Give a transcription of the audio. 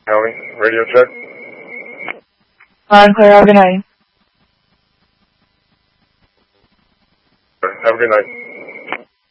County, radio check. Loud and clear, have a good night. Have a good night.